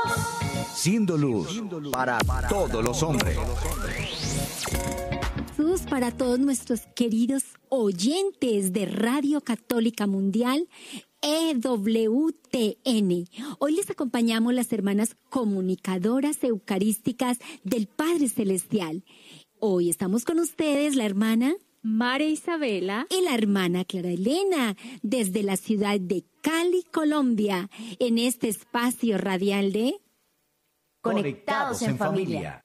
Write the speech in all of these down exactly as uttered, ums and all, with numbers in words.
Siendo luz para todos los hombres. Jesús para todos nuestros queridos oyentes de Radio Católica Mundial E W T N. Hoy les acompañamos las hermanas comunicadoras eucarísticas del Padre Celestial. Hoy estamos con ustedes la hermana María Isabela y la hermana Clara Elena desde la ciudad de Cali, Colombia, en este espacio radial de Conectados en Familia.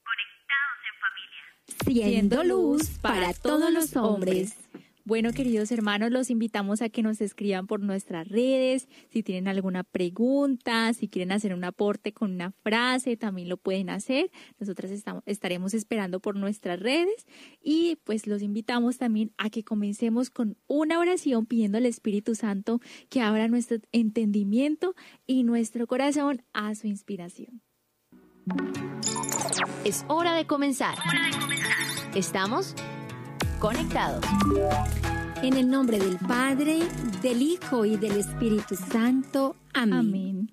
Siendo luz para todos los hombres. Bueno, queridos hermanos, los invitamos a que nos escriban por nuestras redes. Si tienen alguna pregunta, si quieren hacer un aporte con una frase, también lo pueden hacer. Nosotras estamos, estaremos esperando por nuestras redes. Y pues los invitamos también a que comencemos con una oración pidiendo al Espíritu Santo que abra nuestro entendimiento y nuestro corazón a su inspiración. Es hora de comenzar. Estamos conectados. En el nombre del Padre, del Hijo y del Espíritu Santo. Amén. Amén.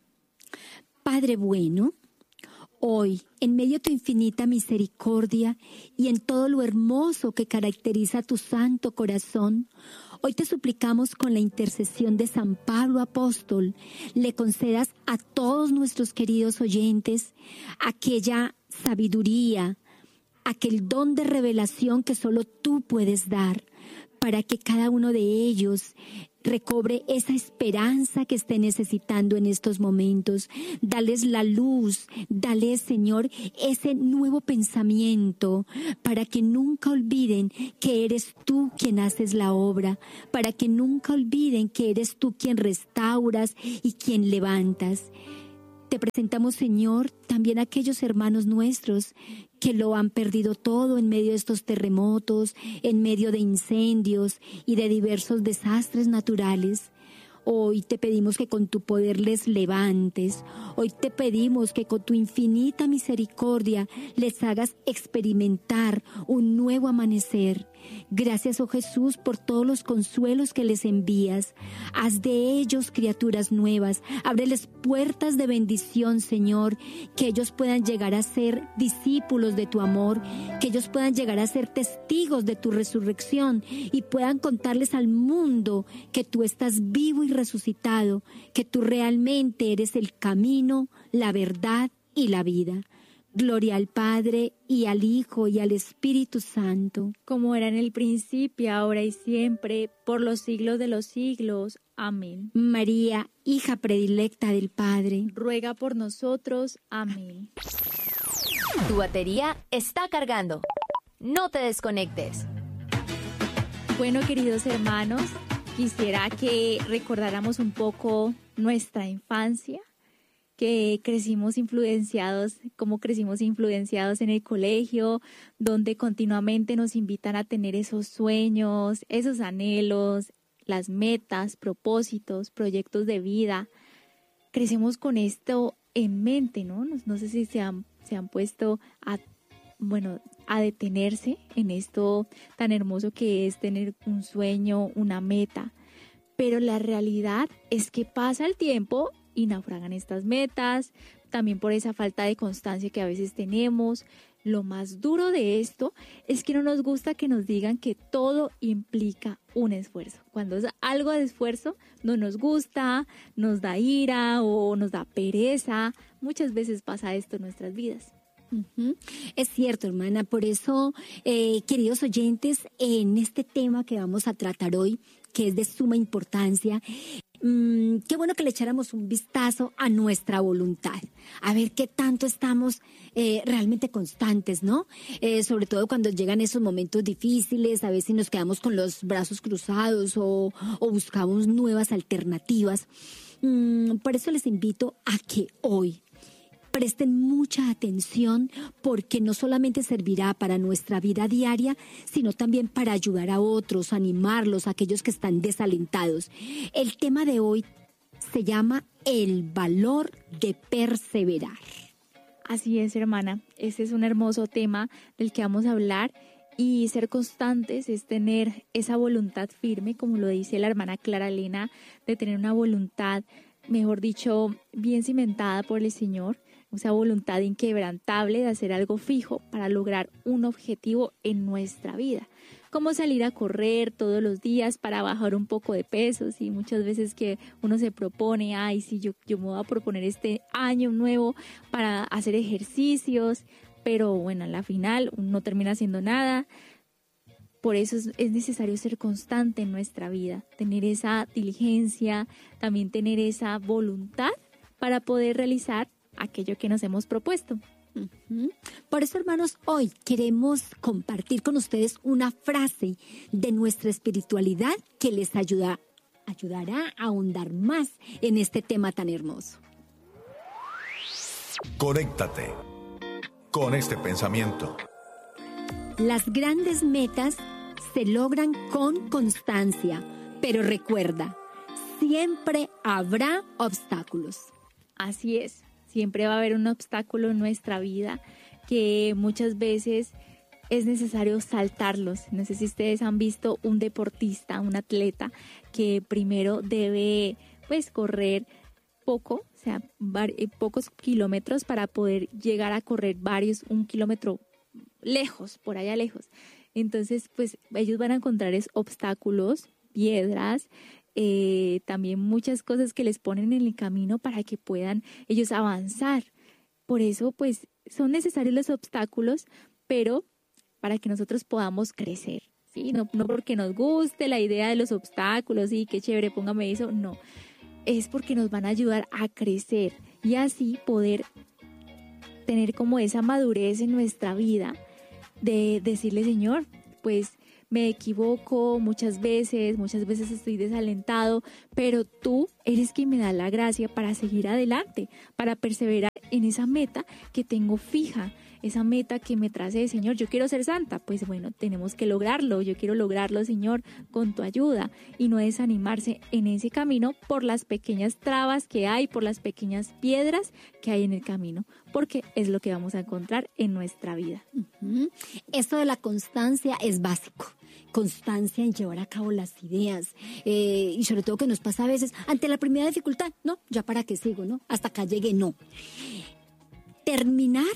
Padre bueno, hoy, en medio de tu infinita misericordia y en todo lo hermoso que caracteriza tu santo corazón, hoy te suplicamos con la intercesión de San Pablo Apóstol, le concedas a todos nuestros queridos oyentes aquella sabiduría, aquel don de revelación que solo tú puedes dar, para que cada uno de ellos recobre esa esperanza que esté necesitando en estos momentos. Dales la luz, dales, Señor, ese nuevo pensamiento, para que nunca olviden que eres tú quien haces la obra, para que nunca olviden que eres tú quien restauras y quien levantas. Te presentamos, Señor, también a aquellos hermanos nuestros que lo han perdido todo en medio de estos terremotos, en medio de incendios y de diversos desastres naturales. Hoy te pedimos que con tu poder les levantes. Hoy te pedimos que con tu infinita misericordia les hagas experimentar un nuevo amanecer. Gracias, oh Jesús, por todos los consuelos que les envías. Haz de ellos criaturas nuevas. Ábreles puertas de bendición, Señor, que ellos puedan llegar a ser discípulos de tu amor, que ellos puedan llegar a ser testigos de tu resurrección y puedan contarles al mundo que tú estás vivo y resucitado, que tú realmente eres el camino, la verdad y la vida. Gloria al Padre, y al Hijo, y al Espíritu Santo. Como era en el principio, ahora y siempre, por los siglos de los siglos. Amén. María, hija predilecta del Padre, ruega por nosotros. Amén. Tu batería está cargando. No te desconectes. Bueno, queridos hermanos, quisiera que recordáramos un poco nuestra infancia, que crecimos influenciados, como crecimos influenciados en el colegio, donde continuamente nos invitan a tener esos sueños, esos anhelos, las metas, propósitos, proyectos de vida. Crecemos con esto en mente, ¿no? No, no sé si se han, se han puesto a, bueno, a detenerse en esto tan hermoso que es tener un sueño, una meta. Pero la realidad es que pasa el tiempo y naufragan estas metas, también por esa falta de constancia que a veces tenemos. Lo más duro de esto es que no nos gusta que nos digan que todo implica un esfuerzo. Cuando es algo de esfuerzo, no nos gusta, nos da ira o nos da pereza. Muchas veces pasa esto en nuestras vidas. Uh-huh. Es cierto, hermana. Por eso, eh, queridos oyentes, en este tema que vamos a tratar hoy, que es de suma importancia, Mm, qué bueno que le echáramos un vistazo a nuestra voluntad, a ver qué tanto estamos eh, realmente constantes, ¿no? Eh, sobre todo cuando llegan esos momentos difíciles, a veces nos quedamos con los brazos cruzados o, o buscamos nuevas alternativas. Mm, por eso les invito a que hoy presten mucha atención, porque no solamente servirá para nuestra vida diaria, sino también para ayudar a otros, animarlos, a aquellos que están desalentados. El tema de hoy se llama el valor de perseverar. Así es, hermana. Ese es un hermoso tema del que vamos a hablar. Y ser constantes es tener esa voluntad firme, como lo dice la hermana Clara Elena, de tener una voluntad mejor dicho, bien cimentada por el Señor, esa voluntad inquebrantable de hacer algo fijo para lograr un objetivo en nuestra vida. Como salir a correr todos los días para bajar un poco de peso, y muchas veces que uno se propone, ay, sí, yo, yo me voy a proponer este año nuevo para hacer ejercicios, pero bueno, a la final uno no termina haciendo nada. Por eso es, es necesario ser constante en nuestra vida, tener esa diligencia, también tener esa voluntad para poder realizar aquello que nos hemos propuesto. Uh-huh. Por eso, hermanos, hoy queremos compartir con ustedes una frase de nuestra espiritualidad que les ayuda, ayudará a ahondar más en este tema tan hermoso. Conéctate con este pensamiento. Las grandes metas se logran con constancia, pero recuerda, siempre habrá obstáculos. Así es. Siempre va a haber un obstáculo en nuestra vida que muchas veces es necesario saltarlos. No sé si ustedes han visto un deportista, un atleta que primero debe pues correr poco, o sea, var- pocos kilómetros para poder llegar a correr varios, un kilómetro lejos, por allá lejos. Entonces, pues ellos van a encontrar es obstáculos, piedras, Eh, también muchas cosas que les ponen en el camino para que puedan ellos avanzar. Por eso, pues, son necesarios los obstáculos, pero para que nosotros podamos crecer, ¿sí? No, no porque nos guste la idea de los obstáculos, y qué chévere, póngame eso, no. Es porque nos van a ayudar a crecer y así poder tener como esa madurez en nuestra vida de decirle, Señor, pues, me equivoco muchas veces, muchas veces estoy desalentado, pero tú eres quien me da la gracia para seguir adelante, para perseverar en esa meta que tengo fija, esa meta que me trace, Señor, yo quiero ser santa. Pues bueno, tenemos que lograrlo, yo quiero lograrlo, Señor, con tu ayuda, y no desanimarse en ese camino por las pequeñas trabas que hay, por las pequeñas piedras que hay en el camino, porque es lo que vamos a encontrar en nuestra vida. Uh-huh. Esto de la constancia es básico. Constancia en llevar a cabo las ideas, eh, y sobre todo que nos pasa a veces ante la primera dificultad, no, ya para qué sigo, no, hasta acá llegué, no. Terminar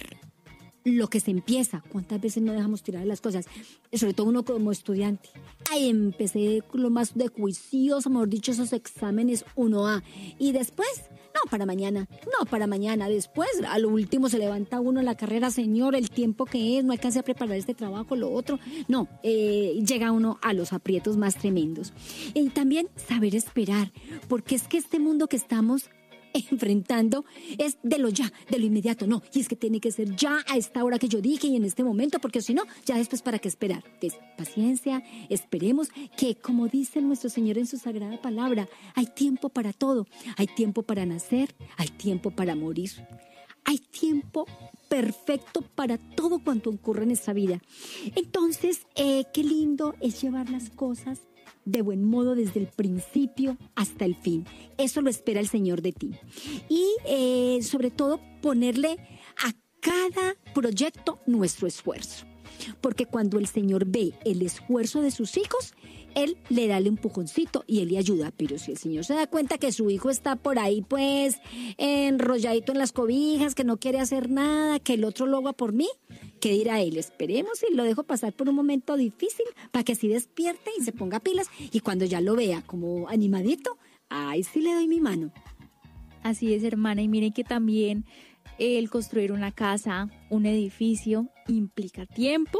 lo que se empieza. ¿Cuántas veces no dejamos tirar las cosas? Sobre todo uno como estudiante. Ay, empecé lo más de juicioso, mejor dicho, esos exámenes uno A. Y después, no, para mañana, no, para mañana. Después, a lo último se levanta uno en la carrera, Señor, el tiempo que es, no alcancé a preparar este trabajo, lo otro. No, eh, llega uno a los aprietos más tremendos. Y también saber esperar, porque es que este mundo que estamos enfrentando es de lo ya, de lo inmediato, no, y es que tiene que ser ya a esta hora que yo dije y en este momento, porque si no, ya después para qué esperar. Entonces, paciencia, esperemos que, como dice nuestro Señor en su sagrada palabra, hay tiempo para todo, hay tiempo para nacer, hay tiempo para morir, hay tiempo perfecto para todo cuanto ocurre en esta vida. Entonces, eh, qué lindo es llevar las cosas de buen modo desde el principio hasta el fin. Eso lo espera el Señor de ti. Y eh, sobre todo ponerle a cada proyecto nuestro esfuerzo. Porque cuando el Señor ve el esfuerzo de sus hijos, Él le da el empujoncito y Él le ayuda. Pero si el Señor se da cuenta que su hijo está por ahí pues enrolladito en las cobijas, que no quiere hacer nada, que el otro lo haga por mí, ¿qué dirá Él? Esperemos y lo dejo pasar por un momento difícil para que así despierte y se ponga pilas, y cuando ya lo vea como animadito, ahí sí le doy mi mano. Así es, hermana, y miren que también el construir una casa, un edificio, implica tiempo,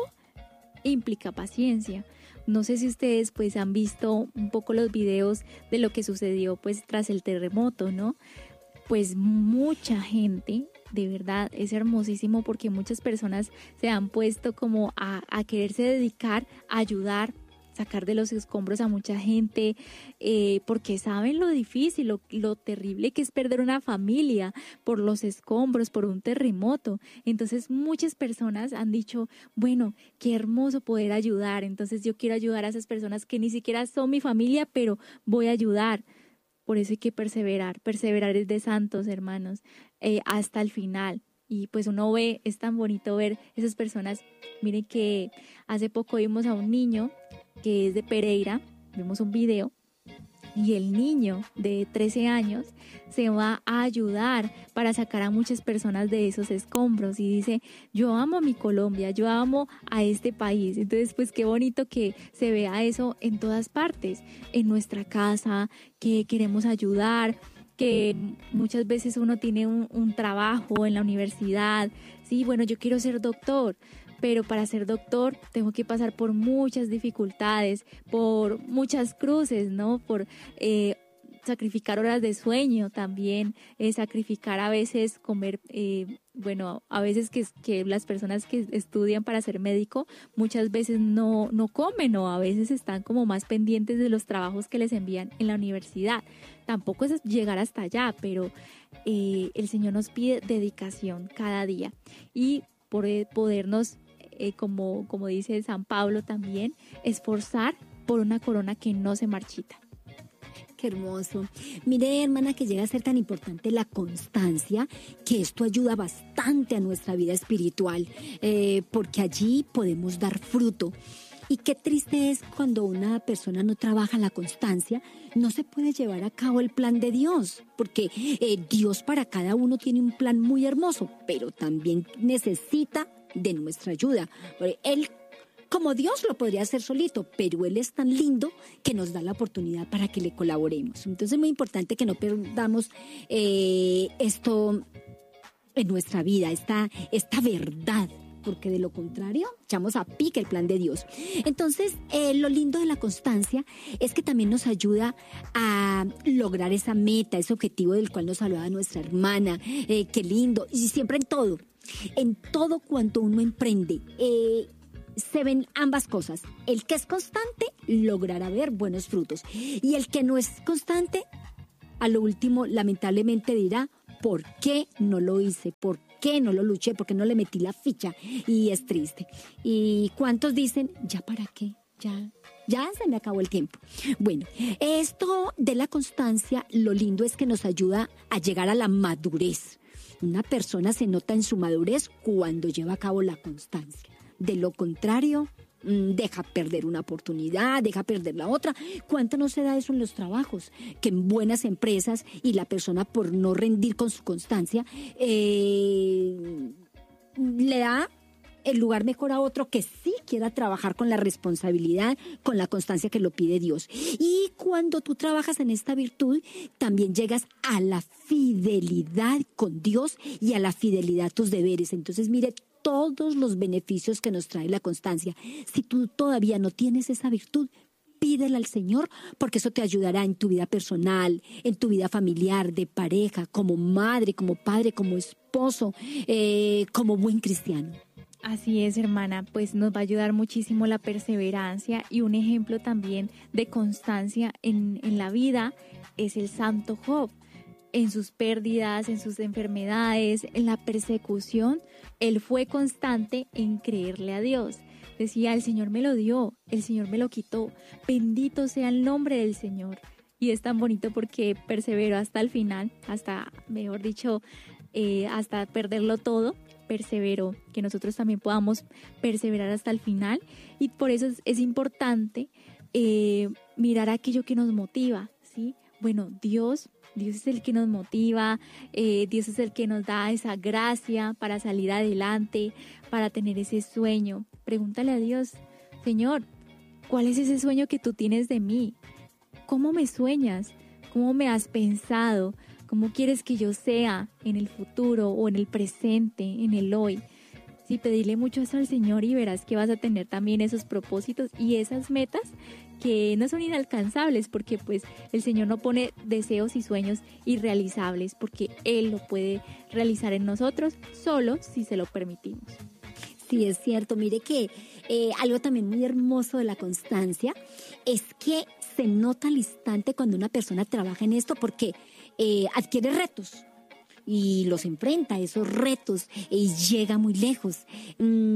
implica paciencia. No sé si ustedes pues han visto un poco los videos de lo que sucedió pues tras el terremoto, ¿no? Pues mucha gente, de verdad, es hermosísimo porque muchas personas se han puesto como a, a quererse dedicar a ayudar, sacar de los escombros a mucha gente, eh, porque saben lo difícil, lo, lo terrible que es perder una familia por los escombros, por un terremoto. Entonces muchas personas han dicho, bueno, qué hermoso poder ayudar, entonces yo quiero ayudar a esas personas que ni siquiera son mi familia, pero voy a ayudar. Por eso hay que perseverar, perseverar es de santos, hermanos, eh, hasta el final. Y pues uno ve, es tan bonito ver esas personas. Miren que hace poco vimos a un niño que es de Pereira, vimos un video Y el niño de trece años se va a ayudar para sacar a muchas personas de esos escombros y dice, yo amo a mi Colombia, yo amo a este país. Entonces, pues qué bonito que se vea eso en todas partes, en nuestra casa, que queremos ayudar, que muchas veces uno tiene un, un trabajo en la universidad. Sí, bueno, yo quiero ser doctor, pero para ser doctor tengo que pasar por muchas dificultades, por muchas cruces, ¿no? Por eh, sacrificar horas de sueño también, eh, sacrificar a veces comer, eh, bueno, a veces que, que las personas que estudian para ser médico muchas veces no, no comen o a veces están como más pendientes de los trabajos que les envían en la universidad. Tampoco es llegar hasta allá, pero eh, el Señor nos pide dedicación cada día y por podernos Eh, como, como dice San Pablo también, esforzar por una corona que no se marchita. Qué hermoso. Mire, hermana, que llega a ser tan importante la constancia, que esto ayuda bastante a nuestra vida espiritual, eh, porque allí podemos dar fruto. Y qué triste es cuando una persona no trabaja la constancia, no se puede llevar a cabo el plan de Dios, porque eh, Dios para cada uno tiene un plan muy hermoso, pero también necesita de nuestra ayuda. Él, como Dios, lo podría hacer solito, pero Él es tan lindo que nos da la oportunidad para que le colaboremos. Entonces es muy importante que no perdamos eh, esto en nuestra vida, esta, esta verdad, porque de lo contrario echamos a pique el plan de Dios. Entonces, eh, lo lindo de la constancia es que también nos ayuda a lograr esa meta, ese objetivo del cual nos hablaba nuestra hermana. Eh, qué lindo, y siempre en todo, en todo cuanto uno emprende, eh, se ven ambas cosas. El que es constante logrará ver buenos frutos, y el que no es constante, a lo último, lamentablemente dirá, ¿por qué no lo hice? ¿Por qué no lo luché? ¿Por qué no le metí la ficha? Y es triste. ¿Y cuántos dicen, ya para qué? Ya, ya se me acabó el tiempo. Bueno, esto de la constancia, lo lindo es que nos ayuda a llegar a la madurez. Una persona se nota en su madurez cuando lleva a cabo la constancia. De lo contrario, deja perder una oportunidad, deja perder la otra. ¿Cuánto no se da eso en los trabajos? Que en buenas empresas y la persona por no rendir con su constancia eh, le da el lugar mejor a otro que sí quiera trabajar con la responsabilidad, con la constancia que lo pide Dios. Y cuando tú trabajas en esta virtud, también llegas a la fidelidad con Dios y a la fidelidad a tus deberes. Entonces, mire, todos los beneficios que nos trae la constancia. Si tú todavía no tienes esa virtud, pídela al Señor, porque eso te ayudará en tu vida personal, en tu vida familiar, de pareja, como madre, como padre, como esposo, eh, como buen cristiano. Así es, hermana, pues nos va a ayudar muchísimo la perseverancia, y un ejemplo también de constancia en, en la vida es el santo Job. En sus pérdidas, en sus enfermedades, en la persecución, él fue constante en creerle a Dios. Decía, el Señor me lo dio, el Señor me lo quitó, bendito sea el nombre del Señor. Y es tan bonito porque perseveró hasta el final, hasta, mejor dicho, eh, hasta perderlo todo, perseveró, que nosotros también podamos perseverar hasta el final. Y por eso es, es importante eh, mirar aquello que nos motiva, ¿sí? Bueno, Dios... Dios es el que nos motiva, eh, Dios es el que nos da esa gracia para salir adelante, para tener ese sueño. Pregúntale a Dios, Señor, ¿cuál es ese sueño que tú tienes de mí? ¿Cómo me sueñas? ¿Cómo me has pensado? ¿Cómo quieres que yo sea en el futuro o en el presente, en el hoy? Sí, pedirle mucho eso al Señor y verás que vas a tener también esos propósitos y esas metas que no son inalcanzables, porque pues el Señor no pone deseos y sueños irrealizables, porque Él lo puede realizar en nosotros solo si se lo permitimos. Sí, es cierto. Mire que eh, algo también muy hermoso de la constancia es que se nota al instante cuando una persona trabaja en esto, porque eh, adquiere retos y los enfrenta, esos retos, y llega muy lejos. Mm,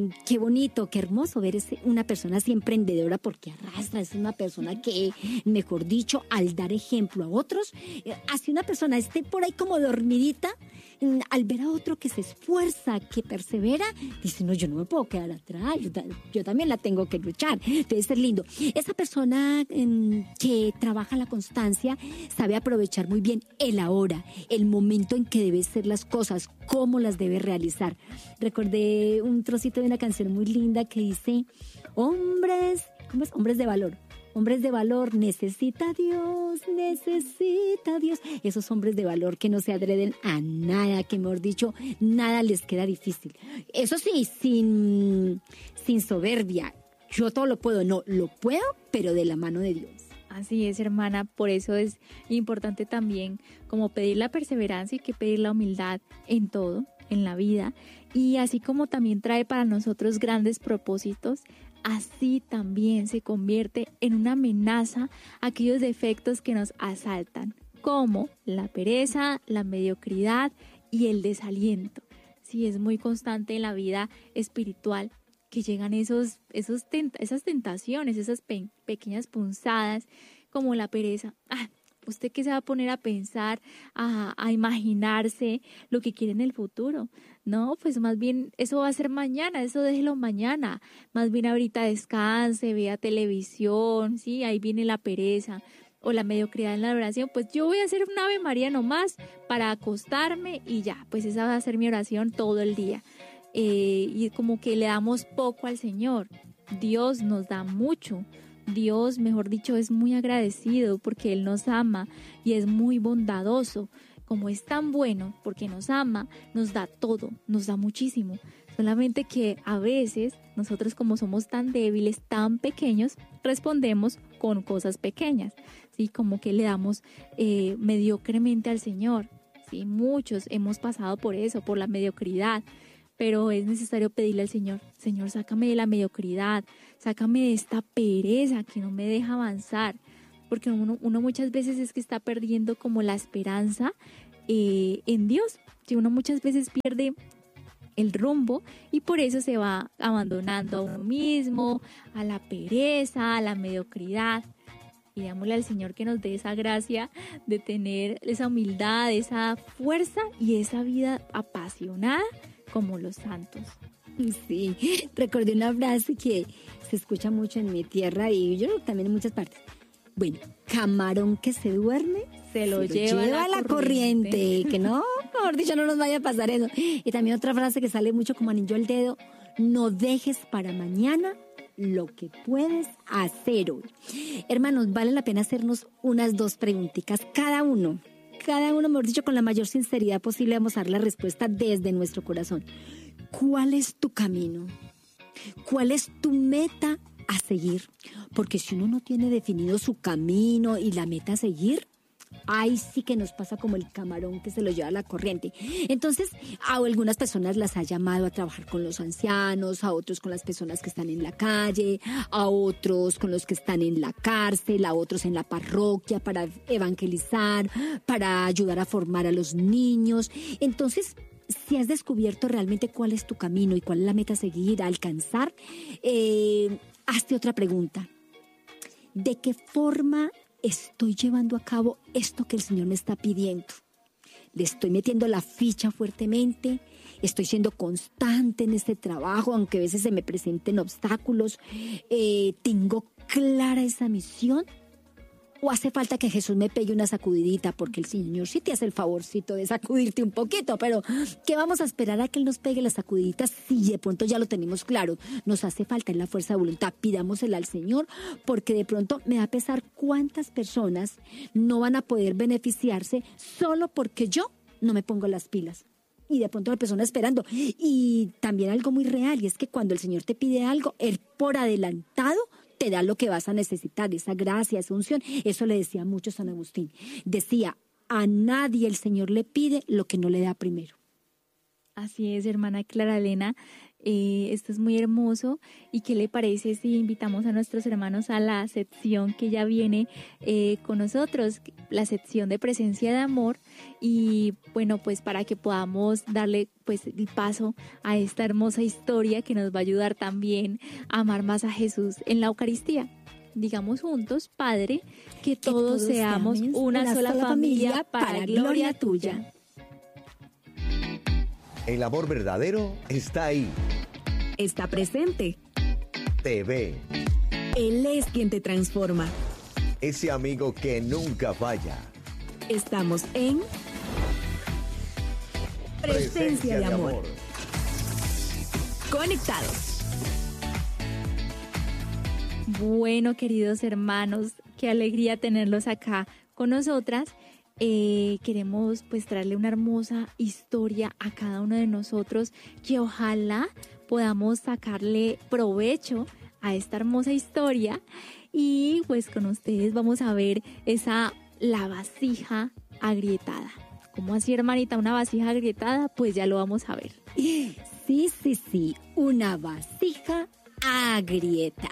mm, qué bonito, qué hermoso ver ese, una persona así emprendedora porque arrastra, es una persona que, mejor dicho, al dar ejemplo a otros, eh, hace una persona esté por ahí como dormidita, mm, al ver a otro que se esfuerza, que persevera, dice, no, yo no me puedo quedar atrás, yo, ta- yo también la tengo que luchar, debe ser lindo. Esa persona mm, que trabaja la constancia sabe aprovechar muy bien el ahora, el momento en que debe ser las cosas, cómo las debe realizar. Recordé un trocito de una canción muy linda que dice, hombres, ¿cómo es? Hombres de valor. Hombres de valor, necesita Dios, necesita Dios. Esos hombres de valor que no se adreden a nada, que mejor dicho, nada les queda difícil. Eso sí, sin, sin soberbia. Yo todo lo puedo, no, lo puedo, pero de la mano de Dios. Así es, hermana, por eso es importante también como pedir la perseverancia y que pedir la humildad en todo, en la vida. Y así como también trae para nosotros grandes propósitos, así también se convierte en una amenaza aquellos defectos que nos asaltan, como la pereza, la mediocridad y el desaliento. Sí, es muy constante en la vida espiritual que llegan esos, esos tent- esas tentaciones, esas pe- pequeñas punzadas, como la pereza. Ah, ¿usted qué se va a poner a pensar, a, a imaginarse lo que quiere en el futuro? No, pues más bien eso va a ser mañana, eso déjelo mañana. Más bien ahorita descanse, vea televisión, sí, ahí viene la pereza o la mediocridad en la oración. Pues yo voy a hacer un Ave María nomás para acostarme y ya, pues esa va a ser mi oración todo el día. Eh, y como que le damos poco al Señor. Dios nos da mucho. Dios, mejor dicho, es muy agradecido porque Él nos ama y es muy bondadoso. Como es tan bueno porque nos ama, nos da todo, nos da muchísimo. Solamente que a veces nosotros, como somos tan débiles, tan pequeños, respondemos con cosas pequeñas, ¿sí? Como que le damos eh, mediocremente al Señor, ¿sí? Muchos hemos pasado por eso, por la mediocridad. Pero es necesario pedirle al Señor, Señor, sácame de la mediocridad, sácame de esta pereza que no me deja avanzar, porque uno, uno muchas veces es que está perdiendo como la esperanza eh, en Dios, que uno muchas veces pierde el rumbo y por eso se va abandonando a uno mismo, a la pereza, a la mediocridad. Y dámosle al Señor que nos dé esa gracia de tener esa humildad, esa fuerza y esa vida apasionada como los santos. Sí, recordé una frase que se escucha mucho en mi tierra y yo creo que también en muchas partes. Bueno, camarón que se duerme, Se lo se lleva la la corriente. corriente. Que no, mejor dicho, no nos vaya a pasar eso. Y también otra frase que sale mucho como anillo al dedo, no dejes para mañana lo que puedes hacer hoy. Hermanos, vale la pena hacernos unas dos preguntitas cada uno. Cada uno, mejor dicho, con la mayor sinceridad posible vamos a dar la respuesta desde nuestro corazón. ¿Cuál es tu camino? ¿Cuál es tu meta a seguir? Porque si uno no tiene definido su camino y la meta a seguir, ahí sí que nos pasa como el camarón que se lo lleva la corriente. Entonces, a algunas personas las ha llamado a trabajar con los ancianos, a otros con las personas que están en la calle, a otros con los que están en la cárcel, a otros en la parroquia para evangelizar, para ayudar a formar a los niños. Entonces, si has descubierto realmente cuál es tu camino y cuál es la meta a seguir, a alcanzar, eh, hazte otra pregunta. ¿De qué forma estoy llevando a cabo esto que el Señor me está pidiendo? ¿Le estoy metiendo la ficha fuertemente? ¿Estoy siendo constante en este trabajo, aunque a veces se me presenten obstáculos? Eh, ¿Tengo clara esa misión? ¿O hace falta que Jesús me pegue una sacudidita? Porque el Señor sí te hace el favorcito de sacudirte un poquito, pero ¿qué vamos a esperar a que Él nos pegue las sacudiditas si de pronto ya lo tenemos claro? Nos hace falta en la fuerza de voluntad. Pidámosela al Señor, porque de pronto me va a pesar cuántas personas no van a poder beneficiarse solo porque yo no me pongo las pilas. Y de pronto la persona esperando. Y también algo muy real, y es que cuando el Señor te pide algo, Él por adelantado te da lo que vas a necesitar, esa gracia, esa unción. Eso le decía mucho San Agustín. Decía, a nadie el Señor le pide lo que no le da primero. Así es, hermana Clara Elena. Eh, esto es muy hermoso. ¿Y qué le parece si invitamos a nuestros hermanos a la sección que ya viene eh, con nosotros, la sección de presencia de amor? Y bueno, pues para que podamos darle pues el paso a esta hermosa historia que nos va a ayudar también a amar más a Jesús en la Eucaristía. Digamos juntos, Padre, que, que todos, todos seamos una, una sola, sola familia, familia para, para gloria tuya. El amor verdadero está ahí. Está presente. Te ve. Él es quien te transforma. Ese amigo que nunca falla. Estamos en Presencia, Presencia de, amor. de amor. Conectados. Bueno, queridos hermanos, qué alegría tenerlos acá con nosotras. Eh, queremos pues traerle una hermosa historia a cada uno de nosotros, que ojalá podamos sacarle provecho a esta hermosa historia. Y pues con ustedes vamos a ver esa la vasija agrietada. ¿Cómo así, hermanita, una vasija agrietada? Pues ya lo vamos a ver. Sí, sí, sí, una vasija agrietada.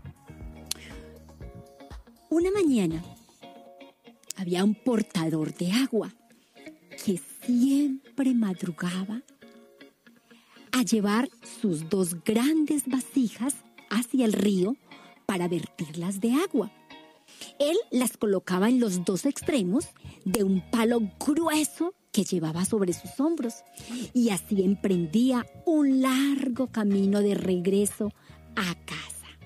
Una mañana había un portador de agua que siempre madrugaba a llevar sus dos grandes vasijas hacia el río para vertirlas de agua. Él las colocaba en los dos extremos de un palo grueso que llevaba sobre sus hombros, y así emprendía un largo camino de regreso a casa.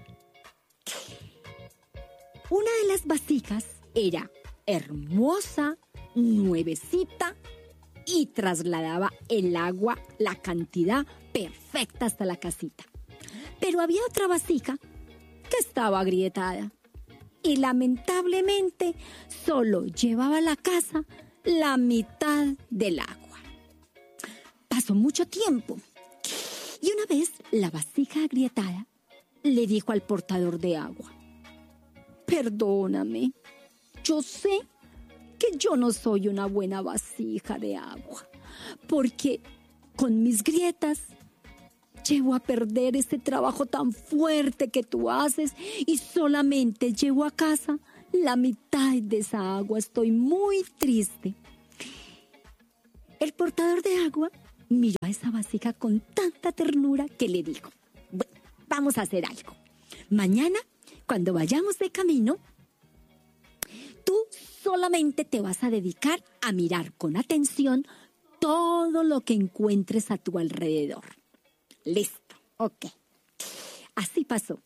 Una de las vasijas era hermosa, nuevecita, y trasladaba el agua, la cantidad perfecta hasta la casita. Pero había otra vasija que estaba agrietada y lamentablemente solo llevaba a la casa la mitad del agua. Pasó mucho tiempo y una vez la vasija agrietada le dijo al portador de agua: perdóname, yo sé que yo no soy una buena vasija de agua, porque con mis grietas llevo a perder ese trabajo tan fuerte que tú haces y solamente llevo a casa la mitad de esa agua. Estoy muy triste. El portador de agua miró a esa vasija con tanta ternura que le dijo: bueno, vamos a hacer algo. Mañana, cuando vayamos de camino, tú solamente te vas a dedicar a mirar con atención todo lo que encuentres a tu alrededor. Listo, ok. Así pasó.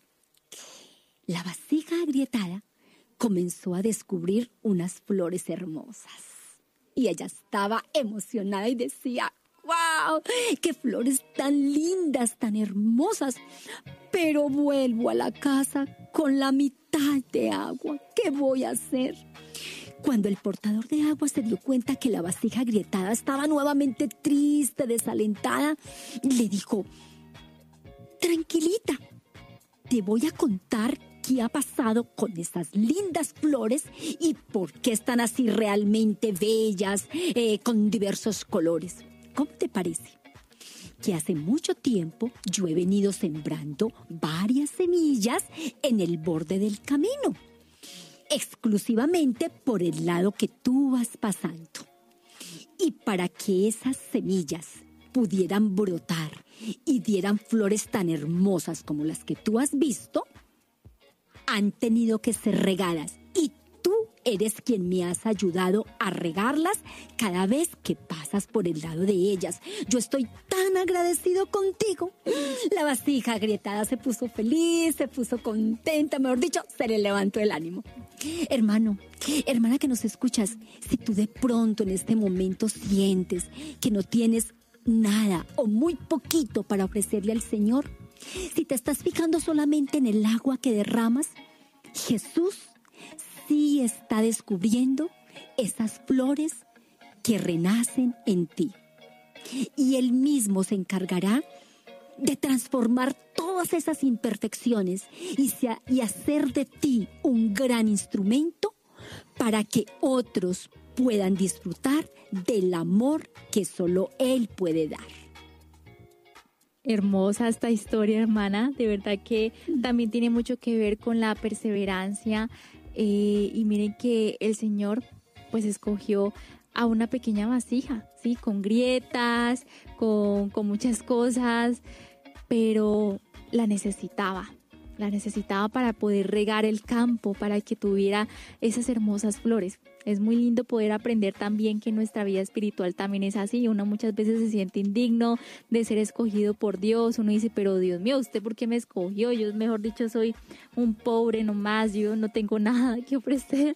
La vasija agrietada comenzó a descubrir unas flores hermosas. Y ella estaba emocionada y decía: ¡wow! ¡Qué flores tan lindas, tan hermosas! Pero vuelvo a la casa con la mitad de agua. ¿Qué voy a hacer? Cuando el portador de agua se dio cuenta que la vasija agrietada estaba nuevamente triste, desalentada, le dijo: tranquilita, te voy a contar qué ha pasado con esas lindas flores y por qué están así realmente bellas, eh, con diversos colores. ¿Cómo te parece? Que hace mucho tiempo yo he venido sembrando varias semillas en el borde del camino, exclusivamente por el lado que tú vas pasando. Y para que esas semillas pudieran brotar y dieran flores tan hermosas como las que tú has visto, han tenido que ser regadas, y tú eres quien me has ayudado a regarlas cada vez que pasas por el lado de ellas. Yo estoy tan agradecido contigo. La vasija agrietada se puso feliz, se puso contenta, mejor dicho, se le levantó el ánimo. Hermano, hermana que nos escuchas, si tú de pronto en este momento sientes que no tienes nada o muy poquito para ofrecerle al Señor, si te estás fijando solamente en el agua que derramas, Jesús sí está descubriendo esas flores que renacen en ti. Y Él mismo se encargará de transformar todas esas imperfecciones y, sea, y hacer de ti un gran instrumento para que otros puedan disfrutar del amor que solo Él puede dar. Hermosa esta historia, hermana. De verdad que también tiene mucho que ver con la perseverancia. Eh, y miren que el Señor pues escogió a una pequeña vasija, ¿sí? Con grietas, con, con muchas cosas, pero la necesitaba. La necesitaba para poder regar el campo, para que tuviera esas hermosas flores. Es muy lindo poder aprender también que nuestra vida espiritual también es así. Uno muchas veces se siente indigno de ser escogido por Dios. Uno dice, pero Dios mío, ¿usted por qué me escogió? Yo, mejor dicho, soy un pobre nomás. Yo no tengo nada que ofrecer.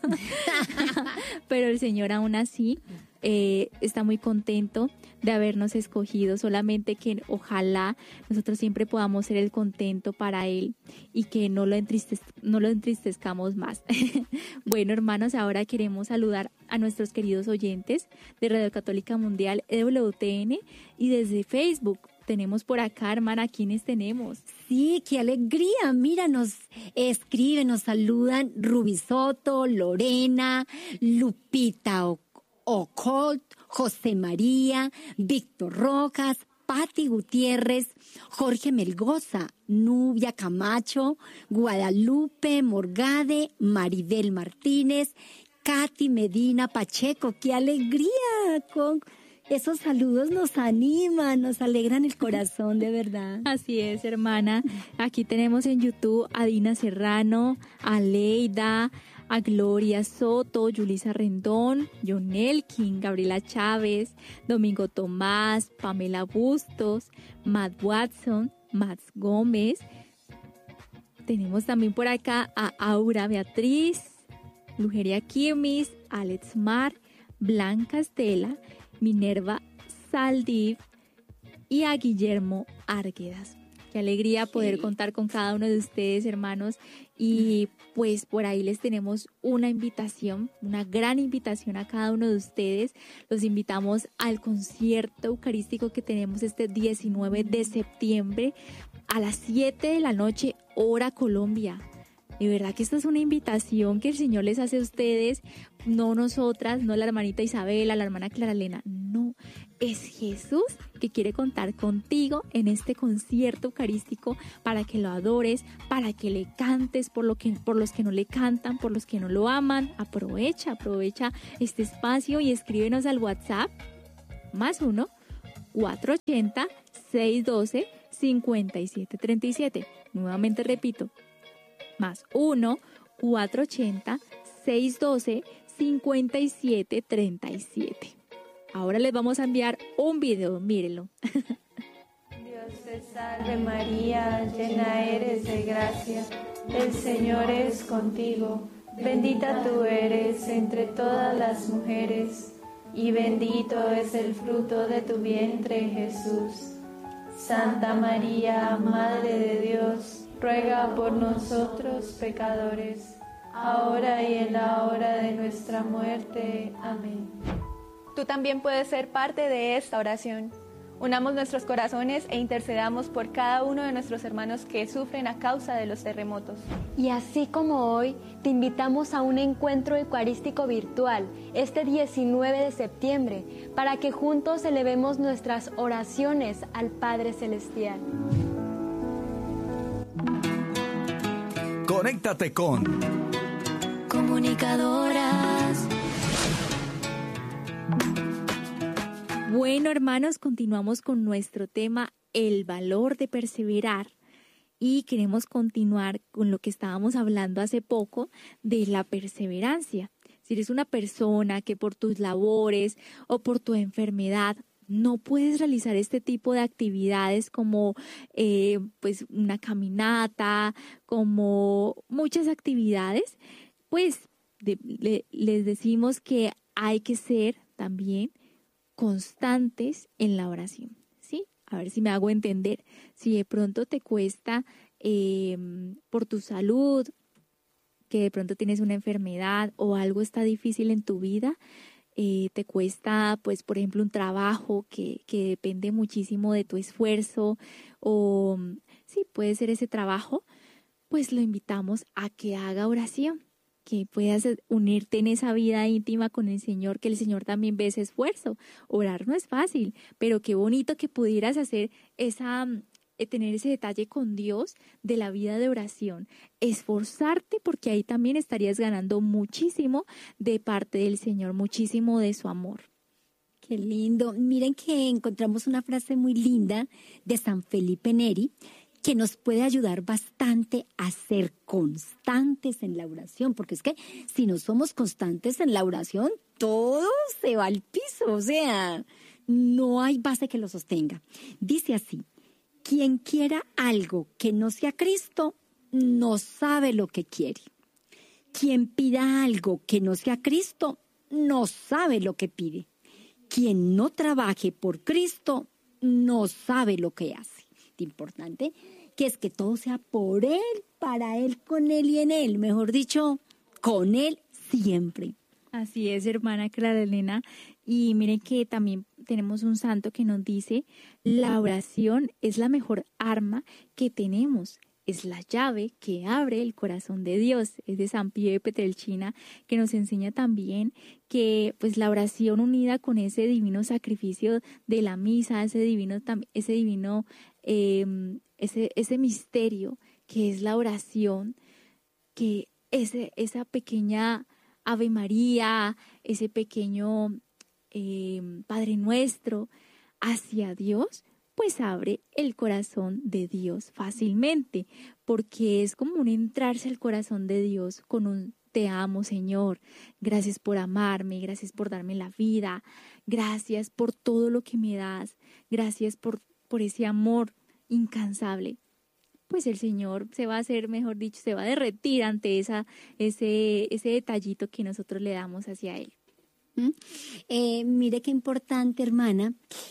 Pero el Señor aún así eh, está muy contento de habernos escogido. Solamente que ojalá nosotros siempre podamos ser el contento para Él y que no lo, entristez no lo entristezcamos más. Bueno, hermanos, ahora queremos saludar a nuestros queridos oyentes de Radio Católica Mundial E W T N y desde Facebook. Tenemos por acá, hermana, ¿a quiénes tenemos? Sí, qué alegría. Mira, nos escriben, nos saludan Ruby Soto, Lorena, Lupita Ocot, José María, Víctor Rojas, Pati Gutiérrez, Jorge Melgoza, Nubia Camacho, Guadalupe Morgade, Maribel Martínez, Katy Medina Pacheco. ¡Qué alegría! Con esos saludos nos animan, nos alegran el corazón, de verdad. Así es, hermana. Aquí tenemos en YouTube a Dina Serrano, a Leida, a Gloria Soto, Yulisa Rendón, John Elkin, Gabriela Chávez, Domingo Tomás, Pamela Bustos, Matt Watson, Matt Gómez. Tenemos también por acá a Aura Beatriz, Lugeria Kirmis, Alex Mar, Blanca Estela, Minerva Saldiv y a Guillermo Arguedas. Qué alegría poder sí. contar con cada uno de ustedes, hermanos. Y pues por ahí les tenemos una invitación, una gran invitación a cada uno de ustedes. Los invitamos al concierto eucarístico que tenemos este diecinueve de septiembre a las siete de la noche, hora Colombia. De verdad que esta es una invitación que el Señor les hace a ustedes, no nosotras, no la hermanita Isabela, la hermana Clara Elena, no, es Jesús que quiere contar contigo en este concierto eucarístico para que lo adores, para que le cantes por, lo que, por los que no le cantan, por los que no lo aman. Aprovecha, aprovecha este espacio y escríbenos al WhatsApp más uno, cuatro ochenta, seiscientos doce, cincuenta y siete treinta y siete. Nuevamente repito, más uno, cuatro ochenta, seiscientos doce, cincuenta y siete treinta y siete. Ahora les vamos a enviar un video, mírenlo. Dios te salve María, llena eres de gracia, el Señor es contigo, bendita tú eres entre todas las mujeres, y bendito es el fruto de tu vientre, Jesús. Santa María, Madre de Dios, ruega por nosotros pecadores, ahora y en la hora de nuestra muerte. Amén. Tú también puedes ser parte de esta oración. Unamos nuestros corazones e intercedamos por cada uno de nuestros hermanos que sufren a causa de los terremotos. Y así como hoy, te invitamos a un encuentro eucarístico virtual este diecinueve de septiembre para que juntos elevemos nuestras oraciones al Padre Celestial. Conéctate con Comunicadoras. Bueno, hermanos, continuamos con nuestro tema, el valor de perseverar. Y queremos continuar con lo que estábamos hablando hace poco de la perseverancia. Si eres una persona que por tus labores o por tu enfermedad no puedes realizar este tipo de actividades como eh, pues una caminata, como muchas actividades, pues de, le, les decimos que hay que ser también constantes en la oración, ¿sí? A ver si me hago entender. Si de pronto te cuesta eh, por tu salud, que de pronto tienes una enfermedad o algo está difícil en tu vida, eh, te cuesta, pues, por ejemplo, un trabajo que, que depende muchísimo de tu esfuerzo o, sí, puede ser ese trabajo, pues lo invitamos a que haga oración. que puedas unirte en esa vida íntima con el Señor, que el Señor también ve ese esfuerzo. Orar no es fácil, pero qué bonito que pudieras hacer esa, tener ese detalle con Dios de la vida de oración, esforzarte, porque ahí también estarías ganando muchísimo de parte del Señor, muchísimo de su amor. Qué lindo. Miren que encontramos una frase muy linda de San Felipe Neri, que nos puede ayudar bastante a ser constantes en la oración, porque es que si no somos constantes en la oración, todo se va al piso, o sea, no hay base que lo sostenga. Dice así: quien quiera algo que no sea Cristo, no sabe lo que quiere. Quien pida algo que no sea Cristo, no sabe lo que pide. Quien no trabaje por Cristo, no sabe lo que hace. Importante que es que todo sea por Él, para Él, con Él y en Él. Mejor dicho, con Él siempre. Así es, hermana Clara Elena. Y miren que también tenemos un santo que nos dice: la oración es la mejor arma que tenemos. Es la llave que abre el corazón de Dios. Es de San Pío de Petrelcina, que nos enseña también que pues la oración unida con ese divino sacrificio de la misa, ese divino, ese divino, eh, ese, ese misterio que es la oración, que ese, esa pequeña Ave María, ese pequeño eh, Padre Nuestro hacia Dios, pues abre el corazón de Dios fácilmente, porque es como un entrarse al corazón de Dios con un te amo, Señor, gracias por amarme, gracias por darme la vida, gracias por todo lo que me das, gracias por, por ese amor incansable. Pues el Señor se va a hacer, mejor dicho, se va a derretir ante esa, ese, ese detallito que nosotros le damos hacia Él. ¿Mm? Eh, mire qué importante, hermana,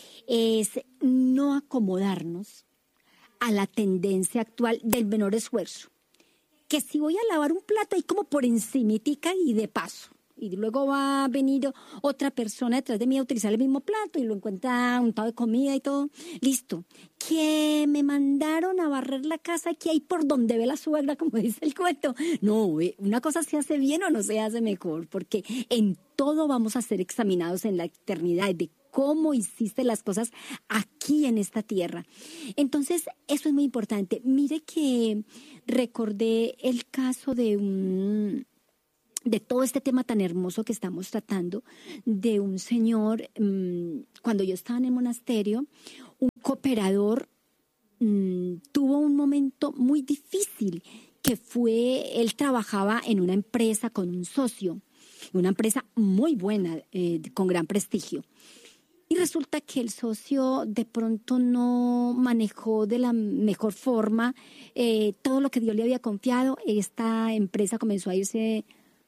es no acomodarnos a la tendencia actual del menor esfuerzo. Que si voy a lavar un plato ahí como por encimitica y de paso, y luego va a venir otra persona detrás de mí a utilizar el mismo plato y lo encuentra untado de comida y todo, listo. Que me mandaron a barrer la casa aquí ahí por donde ve la suegra, como dice el cuento. No, una cosa se hace bien o no se hace mejor, porque en todo vamos a ser examinados en la eternidad de cómo hiciste las cosas aquí en esta tierra. Entonces, eso es muy importante. Mire que recordé el caso de un, de todo este tema tan hermoso que estamos tratando, de un señor, mmm, cuando yo estaba en el monasterio, un cooperador mmm, tuvo un momento muy difícil, que fue, él trabajaba en una empresa con un socio, una empresa muy buena, eh, con gran prestigio. Y resulta que el socio de pronto no manejó de la mejor forma eh, todo lo que Dios le había confiado. Esta empresa comenzó a irse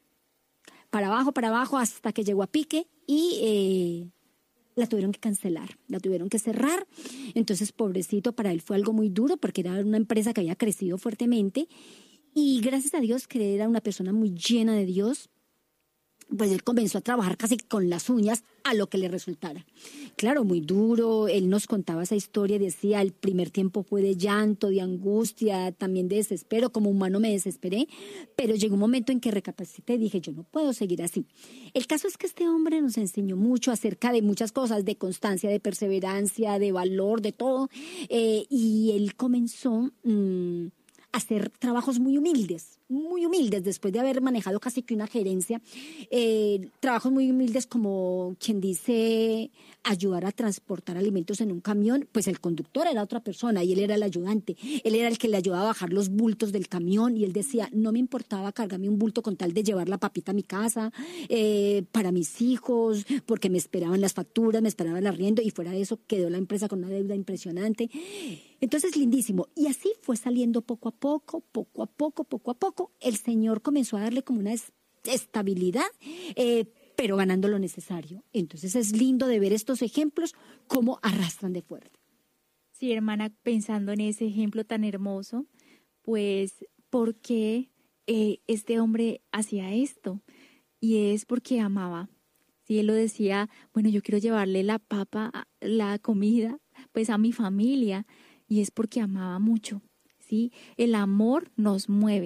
para abajo, para abajo, hasta que llegó a pique y eh, la tuvieron que cancelar, la tuvieron que cerrar. Entonces, pobrecito, para él fue algo muy duro porque era una empresa que había crecido fuertemente y gracias a Dios que era una persona muy llena de Dios, pues él comenzó a trabajar casi con las uñas a lo que le resultara. Claro, muy duro, él nos contaba esa historia y decía, el primer tiempo fue de llanto, de angustia, también de desespero, como humano me desesperé, pero llegó un momento en que recapacité y dije, yo no puedo seguir así. El caso es que este hombre nos enseñó mucho acerca de muchas cosas, de constancia, de perseverancia, de valor, de todo, eh, y él comenzó mmm, a hacer trabajos muy humildes, muy humildes, después de haber manejado casi que una gerencia, eh, trabajos muy humildes como quien dice ayudar a transportar alimentos en un camión, pues el conductor era otra persona y él era el ayudante, él era el que le ayudaba a bajar los bultos del camión y él decía, no me importaba cargarme un bulto con tal de llevar la papita a mi casa, eh, para mis hijos, porque me esperaban las facturas, me esperaba el arriendo y fuera de eso quedó la empresa con una deuda impresionante. Entonces, lindísimo. Y así fue saliendo poco a poco, poco a poco, poco a poco. El Señor comenzó a darle como una estabilidad, eh, pero ganando lo necesario. Entonces es lindo de ver estos ejemplos cómo arrastran de fuerte. Sí, hermana, pensando en ese ejemplo tan hermoso, pues, ¿por qué eh, este hombre hacía esto? Y es porque amaba. Sí, él lo decía, bueno, yo quiero llevarle la papa, la comida, pues a mi familia, y es porque amaba mucho. ¿Sí? El amor nos mueve.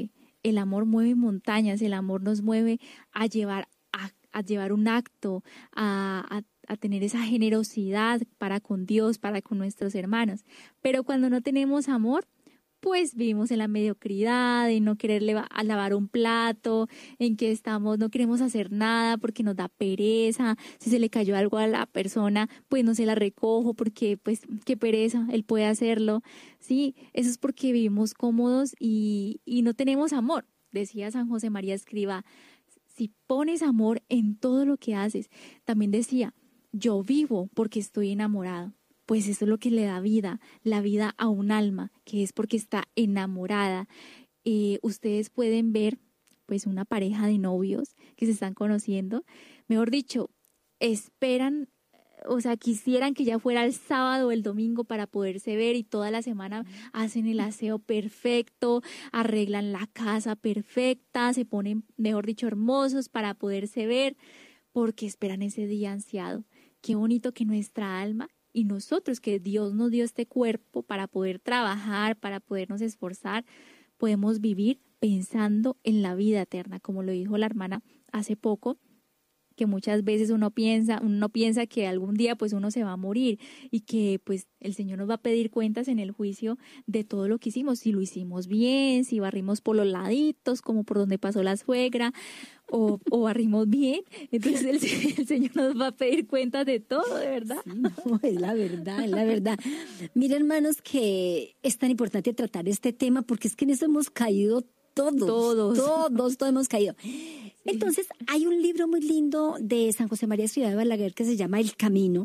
el amor mueve montañas, el amor nos mueve a llevar, a, a llevar un acto, a, a, a tener esa generosidad para con Dios, para con nuestros hermanos. Pero cuando no tenemos amor, pues vivimos en la mediocridad, en no querer leva- a lavar un plato, en que estamos, no queremos hacer nada porque nos da pereza. Si se le cayó algo a la persona, pues no se la recojo porque, pues, qué pereza, él puede hacerlo. Sí, eso es porque vivimos cómodos y, y no tenemos amor. Decía San José María Escrivá, si pones amor en todo lo que haces. También decía, yo vivo porque estoy enamorado. Pues eso es lo que le da vida, la vida a un alma, que es porque está enamorada. Eh, ustedes pueden ver, pues, una pareja de novios que se están conociendo, mejor dicho, esperan, o sea, quisieran que ya fuera el sábado o el domingo para poderse ver y toda la semana hacen el aseo perfecto, arreglan la casa perfecta, se ponen, mejor dicho, hermosos para poderse ver, porque esperan ese día ansiado. Qué bonito que nuestra alma y nosotros, que Dios nos dio este cuerpo para poder trabajar, para podernos esforzar, podemos vivir pensando en la vida eterna, como lo dijo la hermana hace poco, que muchas veces uno piensa, uno piensa que algún día pues uno se va a morir y que pues el Señor nos va a pedir cuentas en el juicio de todo lo que hicimos, si lo hicimos bien, si barrimos por los laditos, como por donde pasó la suegra, o, o barrimos bien. Entonces el, el Señor nos va a pedir cuentas de todo, de verdad. Sí, no, es la verdad, es la verdad. Mira, hermanos, que es tan importante tratar este tema porque es que en eso hemos caído todos, todos, todos, todos hemos caído. Sí. Entonces, hay un libro muy lindo de San José María Escrivá de Balaguer que se llama El Camino,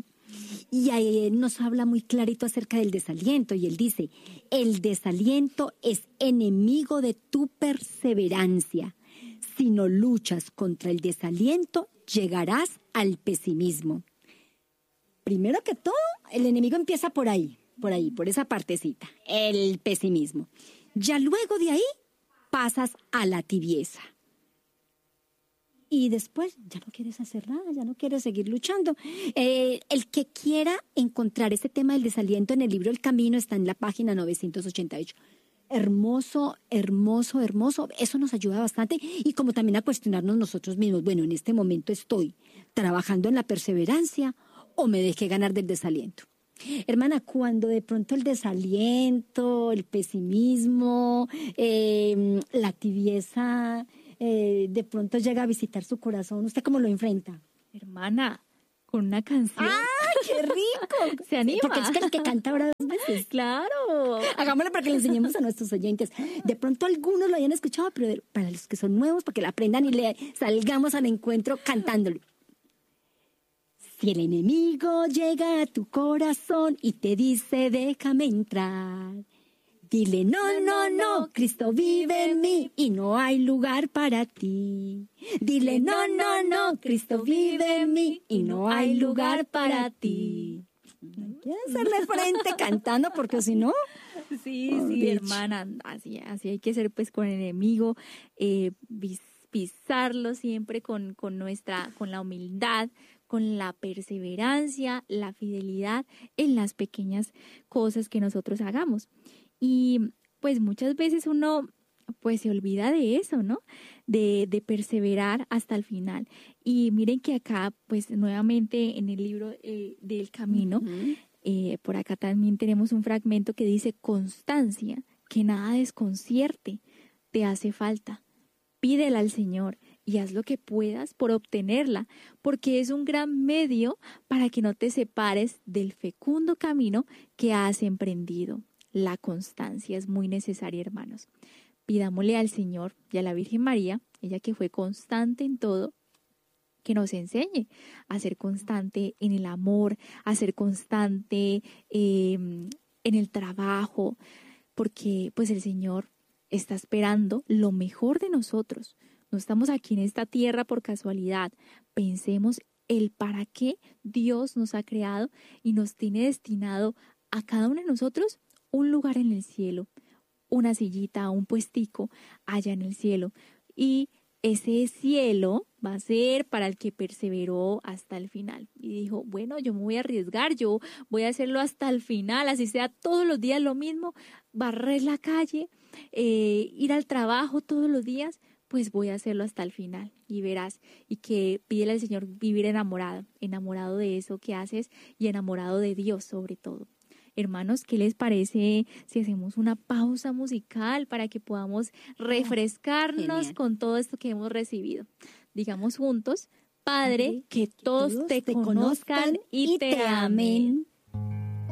y ahí nos habla muy clarito acerca del desaliento, y él dice, el desaliento es enemigo de tu perseverancia. Si no luchas contra el desaliento, llegarás al pesimismo. Primero que todo, el enemigo empieza por ahí, por ahí, por esa partecita, el pesimismo. Ya luego de ahí, pasas a la tibieza. Y después ya no quieres hacer nada, ya no quieres seguir luchando. Eh, el que quiera encontrar ese tema del desaliento en el libro El Camino está en la página novecientos ochenta y ocho. Hermoso, hermoso, hermoso. Eso nos ayuda bastante y como también a cuestionarnos nosotros mismos. Bueno, en este momento estoy trabajando en la perseverancia o me dejé ganar del desaliento. Hermana, cuando de pronto el desaliento, el pesimismo, eh, la tibieza, eh, de pronto llega a visitar su corazón, ¿usted cómo lo enfrenta? Hermana, con una canción. ¡Ay, qué rico! Se anima. Porque es que el que canta ahora dos veces. Claro. Hagámoslo para que le enseñemos a nuestros oyentes. De pronto algunos lo hayan escuchado, pero para los que son nuevos, para que la aprendan y le salgamos al encuentro cantándolo. Si el enemigo llega a tu corazón y te dice, déjame entrar, dile, no, no, no, Cristo vive en mí y no hay lugar para ti. Dile, no, no, no, Cristo vive en mí y no hay lugar para ti. ¿Quieres hacerle frente cantando? Porque si no... Sí, oh, sí, bitch. Hermana, así, así hay que ser pues con el enemigo, eh, pisarlo siempre con, con nuestra, con la humildad, con la perseverancia, la fidelidad en las pequeñas cosas que nosotros hagamos. Y pues muchas veces uno pues se olvida de eso, ¿no? De, de perseverar hasta el final. Y miren que acá pues nuevamente en el libro eh, del Camino, uh-huh. eh, por acá también tenemos un fragmento que dice constancia, que nada desconcierte, te hace falta. Pídela al Señor y haz lo que puedas por obtenerla, porque es un gran medio para que no te separes del fecundo camino que has emprendido. La constancia es muy necesaria, hermanos. Pidámosle al Señor y a la Virgen María, ella que fue constante en todo, que nos enseñe a ser constante en el amor, a ser constante eh, en el trabajo, porque pues el Señor está esperando lo mejor de nosotros. No estamos aquí en esta tierra por casualidad. Pensemos el para qué Dios nos ha creado y nos tiene destinado a cada uno de nosotros un lugar en el cielo, una sillita, un puestico allá en el cielo. Y ese cielo va a ser para el que perseveró hasta el final. Y dijo, bueno, yo me voy a arriesgar, yo voy a hacerlo hasta el final, así sea todos los días lo mismo, barrer la calle, eh, ir al trabajo todos los días, pues voy a hacerlo hasta el final y verás. Y que pídele al Señor vivir enamorado, enamorado de eso que haces y enamorado de Dios sobre todo. Hermanos, ¿qué les parece si hacemos una pausa musical para que podamos refrescarnos Genial. Con todo esto que hemos recibido? Digamos juntos, Padre, que todos te, te conozcan y te amen.